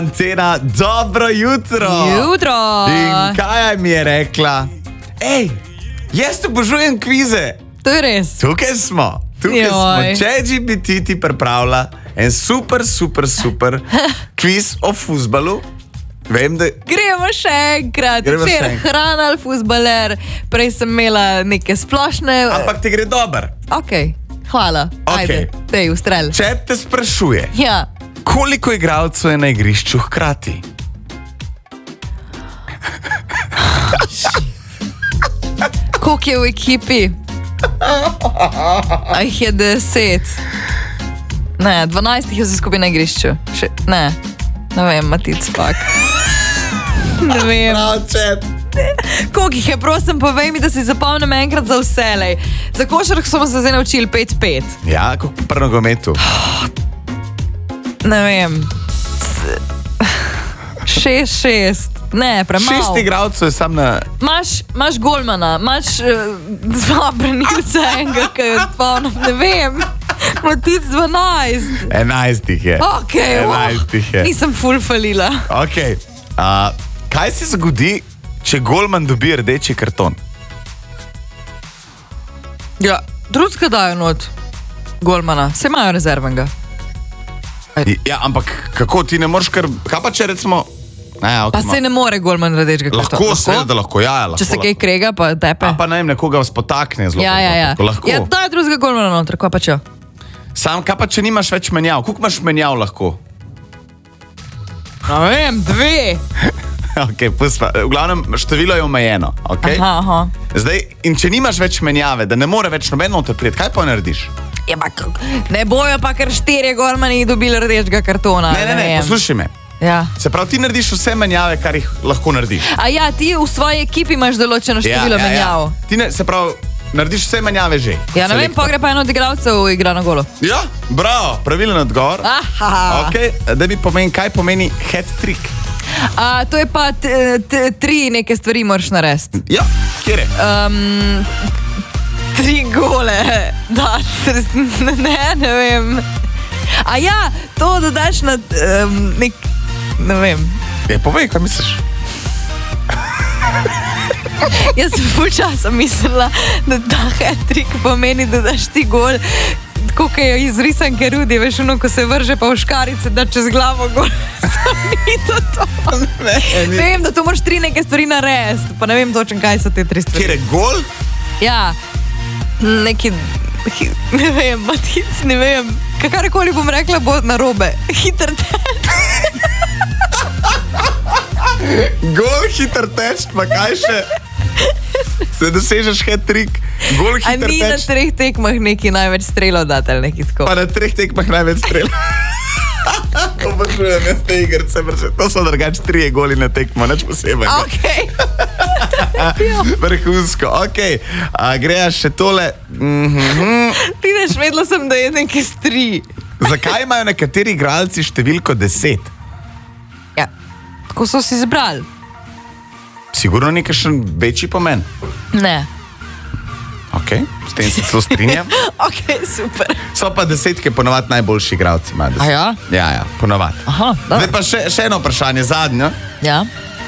Cena, dobro jutro. Jutro. In kaj mi je rekla? Ej, jaz obožujem kvize. To je res. Tukaj smo. ChatGPT ti pripravlja en super kviz o fuzbalu. Vem, da... Gremo še enkrat. Hrana ali fuzbaler. Prej sem imela neke splošne... Ampak ti gre dober. Ok, hvala. Ajde, dej, ustrel. Chat te sprašuje. Ja. Koliko igralcev je na igrišču hkrati? Koliko je v ekipi? A jih je 10. Ne, 12 je vse skupaj na igrišču. Ne vem, Matic, fak. Ne vem. Prav, chat. Koliko jih je, prosim, povej mi, da si zapomnim enkrat za vselej. Za košarko smo se zdaj naučili 5-5. Ja, koliko pri nogometu? Ne vem. 6-6. Ne, premalo. 6 igralcev je sam na... Imaš golmana, imaš 2 branilca enega, ki je odpovno, ne vem. Matic 12. 11 jih je. Ok, 11 jih je. Nisem ful falila. Ok. Kaj se zgodi, če golman dobi rdeči karton? Ja, drugega dajo not golmana. Vse imajo rezervenega. Ja, ampak kako ti ne moreš kar... Kaj pa če recimo... Pa se ne more golman rdečega kartona. Lahko, seveda, da lahko, ja, lahko. Če se kaj krega, pa tepe. Pa ne vem, nekoga spotakne zelo. Ja. Lahko. Ja, daj drugega golmana noter, kaj pa čo? Sam, kaj pa če nimaš več menjav? Koliko imaš menjav lahko? Ne vem, 2. Ok, puspa. V glavnem, število je omejeno, ok? Aha. Zdaj, in če nimaš več menjave, da ne more več noben noter priti, kaj pa narediš? Ja, ne bojo pa kar 4 golmani dobili rdečega kartona. Ne, poslušaj me. Ja. Se pravi, ti narediš vse menjave, kar jih lahko narediš. A ja, ti v svoji ekipi imaš določeno število menjav. Ti se pravi, narediš vse menjave že. Ja, ne vem, pogre pa en od igralcev igra na golo. Ja, bravo, pravilen odgovor. Aha. Ok, da mi pomeni, kaj pomeni hat-trick. To je pa 3 neke stvari moraš narediti. Ja, kjer je? 3 gole. Da, ne vem. A ja, to dodaš na nek... Ne vem. Povej, kaj misliš? Jaz sem ful časa mislila, da ta hat-trick pomeni, da daš ti gol, tako kot je izrisan Kerudi, veš, ko se vrže pa v škarice, da čez glavo gol. Ni to. Ne vem, da to moraš 3 neke stvari narediti, pa ne vem točno, kaj so te 3 stvari. Kjer je gol? Ja, neki... Ne vem, Matic, ne vem. Kakarkoli bom rekla, bo narobe. Hiter teč. Gol, hiter teč, pa kaj še? Da dosežeš hat-trick. Gol, hiter teč. A ni na 3 tekmah neki največ strelov dati ali neki tako? Pa na 3 tekmah največ strelov. Obožujem jaz te igrice, to so drugače 3 goli na tekmo, nič posebej. Ok. Vrhunsko, ok. Greja še tole. Ti veš, vedela sem, da je nekaj 3. Zakaj imajo nekateri igralci številko 10? Ja, tako so si izbrali. Sigurno nekaj še večji pomen? Ne. Ok, s tem se celo strinjam. Ok, super. So pa 10, ponovadi najboljši igralci imajo 10. A ja? Ja, ponovadi. Aha, da. Zdaj pa še eno vprašanje, zadnjo. Ja.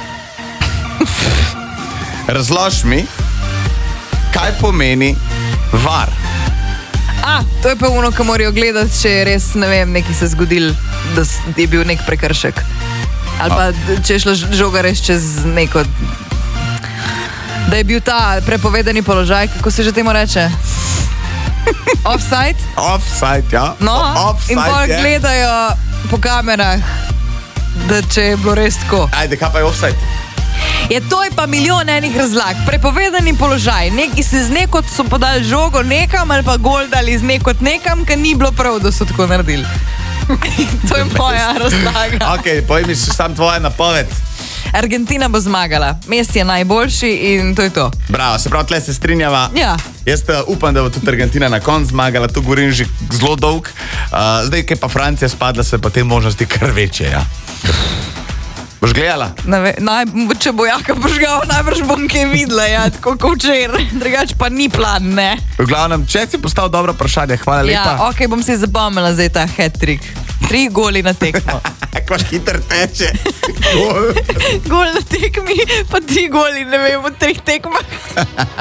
Razlož mi, kaj pomeni VAR. To je pa ono, ko morajo gledati, če je res, ne vem, nekaj se zgodil, da je bil nek prekršek. Ali pa, če je šla žoga res čez neko... Da je bil ta prepovedani položaj, kako se že temu reče? Offside? Offside, ja. No, offside, in pa gledajo po kamerah, da če je bilo res tako. Ajde, kaj pa je offside? To je pa milijon enih razlag. Prepovedani položaj. Z nekot so podali žogo nekam ali pa gol dali z nekot nekam, ker ni bilo prav, da so tako naredili. To je moja razlaga. Ok, povej mi še sam tvoja napoved. Argentina bo zmagala. Messi je najboljši in to je to. Bravo, se pravi, tle se strinjava. Ja. Jaz upam, da bo tudi Argentina na konc zmagala, to govorim že zelo dolg. Zdaj, kaj pa Francija spadla, se pa te možnosti kar večje, ja. Boš gledala? Če bo jaka požgal, najbrž bom kaj videla, ja, tako kot včeraj. Drugač pa ni plan, ne. V glavnem, če si postavil dobro vprašanje, hvala lepa. Ja, ok, bom si zapomnila zdaj ta hat-trick. 3 goli na tekmo. Kvaš hiter teče. Gol na tekmi, pa 3 goli, ne vem, v 3 tekmah.